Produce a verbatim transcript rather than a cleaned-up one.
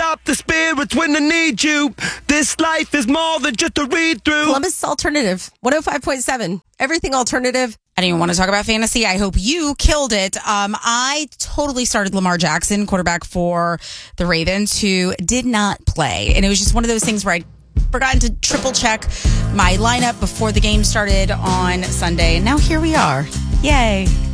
up the spirits when I need you. This life is more than just a read through. Columbus Alternative, one oh five point seven. Everything alternative. I didn't even want to talk about fantasy. I hope you killed it. Um, I totally started Lamar Jackson, quarterback for the Ravens, who did not play. And it was just one of those things where I'd forgotten to triple check my lineup before the game started on Sunday. And now here we are. Yay.